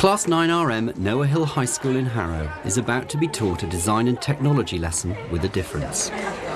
Class 9RM at Noah Hill High School in Harrow is about to be taught a design and technology lesson with a difference.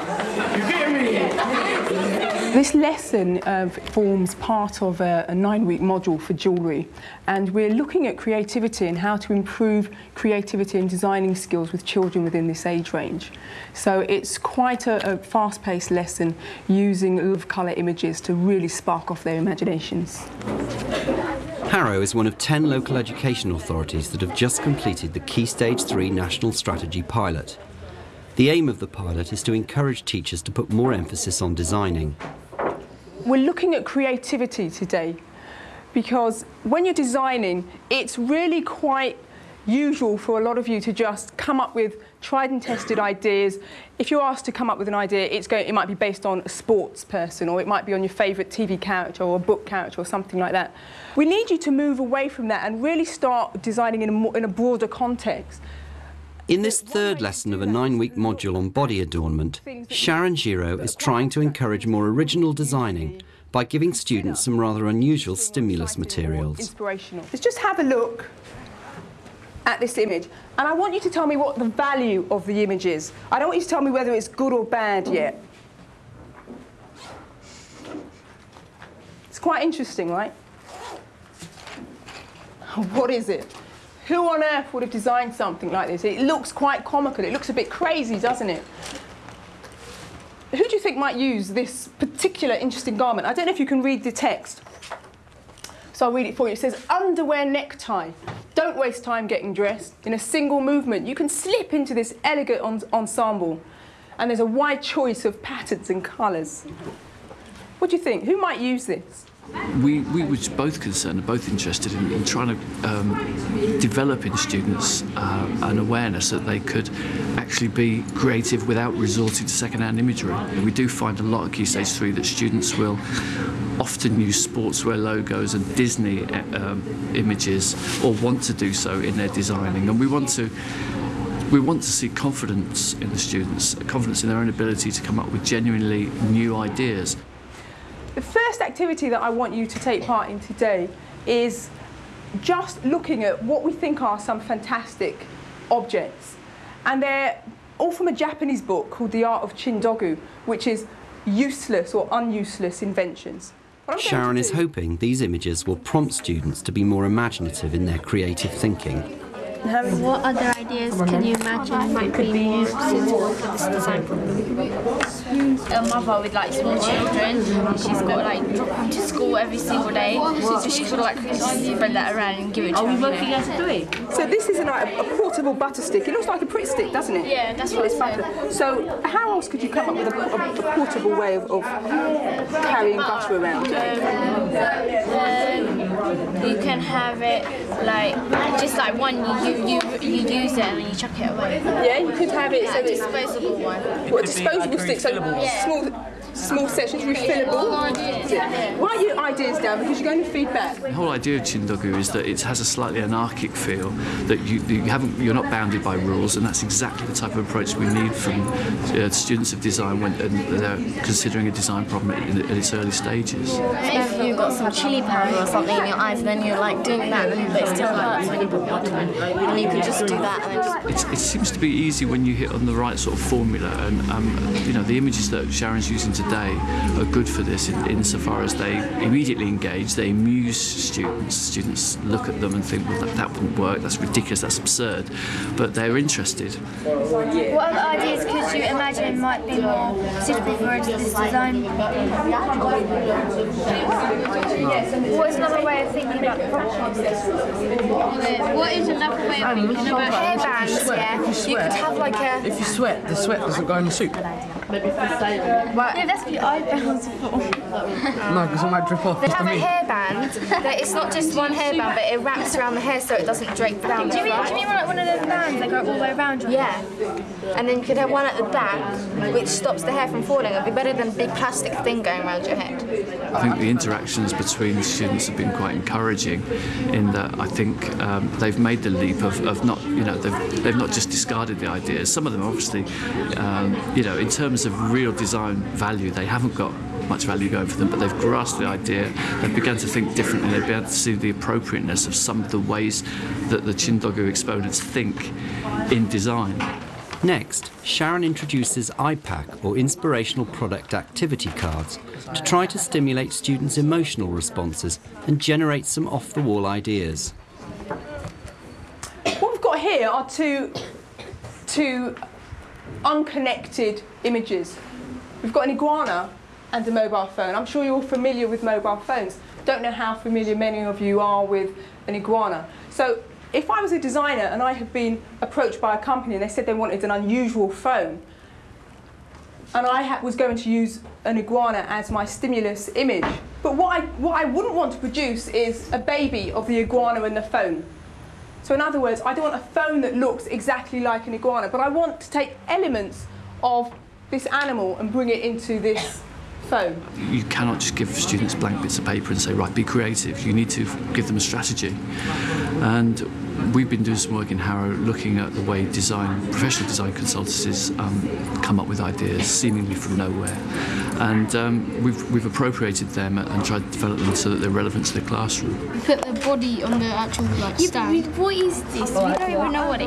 This lesson forms part of a 9-week module for jewellery, and we're looking at creativity and how to improve creativity and designing skills with children within this age range. So it's quite a fast-paced lesson using a lot of colour images to really spark off their imaginations. Harrow is one of 10 local education authorities that have just completed the Key Stage 3 National Strategy pilot. The aim of the pilot is to encourage teachers to put more emphasis on designing. We're looking at creativity today because when you're designing, it's really quite usual for a lot of you to just come up with tried and tested ideas. If you're asked to come up with an idea, it might be based on a sports person, or it might be on your favourite TV character or a book character or something like that. We need you to move away from that and really start designing in a broader context. In this third lesson of a 9-week module on body adornment, Sharon Giraud is trying to encourage more original designing by giving students some rather unusual stimulus materials. Inspirational. Let's just have a look at this image, and I want you to tell me what the value of the image is. I don't want you to tell me whether it's good or bad yet. It's quite interesting, right? What is it? Who on earth would have designed something like this? It looks quite comical. It looks a bit crazy, doesn't it? Who do you think might use this particular interesting garment? I don't know if you can read the text, so I'll read it for you. It says, underwear necktie. Don't waste time getting dressed. In a single movement, you can slip into this elegant ensemble. And there's a wide choice of patterns and colours. What do you think? Who might use this? We were both concerned and both interested in trying to develop in students an awareness that they could actually be creative without resorting to second-hand imagery. We do find a lot at Key Stage 3 that students will often use sportswear logos and Disney images, or want to do so in their designing, and we want to see confidence in the students, confidence in their own ability to come up with genuinely new ideas. The first activity that I want you to take part in today is just looking at what we think are some fantastic objects. And they're all from a Japanese book called The Art of Chindogu, which is useless or unuseless inventions. Sharon is hoping these images will prompt students to be more imaginative in their creative thinking. What other ideas can you imagine might be more suitable for this design problem? A mother with like small children, she's got like drop them to school every single day, so she could like spread that around and give it to them. Are we working as a three? So this is a portable butter stick. It looks like a Pritt stick, doesn't it? Yeah, that's what it's butter. So how else could you come up with a portable way of carrying butter around? You can have it like just like one you use it and then you chuck it away. Yeah, you could have it. A disposable one. What, a disposable stick? So small sections, refillable. Write your ideas down because you're going to feedback. The whole idea of Chindogu is that it has a slightly anarchic feel, that you're not bounded by rules, and that's exactly the type of approach we need from students of design when they're considering a design problem at its early stages. If you've got some chili powder or something in your eyes, then you're like doing that, but it still hurts when you put water in, and you can just do that. And then just... It seems to be easy when you hit on the right sort of formula, and you know, the images that Sharon's using today are good for this insofar as they immediately engage, they amuse students. Students look at them and think, well, that wouldn't work, that's ridiculous, that's absurd, but they're interested. what other ideas could you imagine might be more suitable for this design? What is another way of thinking about the problem? What is another way of thinking about hairbands? Yeah, you could have like a. If you sweat, the sweat doesn't go in the soup. Yeah, that's what your eyebrows are for. No, because it might drip off. They have a hairband that it's not just one hairband, but it wraps around the hair so it doesn't drape down. Do you mean like one of those bands that go all the way around your hair? Yeah. And then you could have one at the back, which stops the hair from falling. It'd be better than a big plastic thing going around your head. I think the interactions between the students have been quite encouraging, in that I think they've made the leap of not, you know, they've not just discarded the ideas. Some of them obviously, you know, in terms of real design value, they haven't got much value going for them, but they've grasped the idea, they've begun to think differently, they've begun to see the appropriateness of some of the ways that the Chindogu exponents think in design. Next, Sharon introduces IPAC, or Inspirational Product Activity Cards, to try to stimulate students' emotional responses and generate some off-the-wall ideas. What we've got here are two unconnected images. We've got an iguana and a mobile phone. I'm sure you're all familiar with mobile phones. Don't know how familiar many of you are with an iguana. So if I was a designer and I had been approached by a company and they said they wanted an unusual phone, and I was going to use an iguana as my stimulus image, but what I wouldn't want to produce is a baby of the iguana and the phone. So in other words, I don't want a phone that looks exactly like an iguana, but I want to take elements of this animal and bring it into this phone. You cannot just give students blank bits of paper and say, right, be creative. You need to give them a strategy. And we've been doing some work in Harrow looking at the way professional design consultancies come up with ideas seemingly from nowhere. And we've appropriated them and tried to develop them so that they're relevant to the classroom. Put the body on the actual stand. What is this? We don't even know what it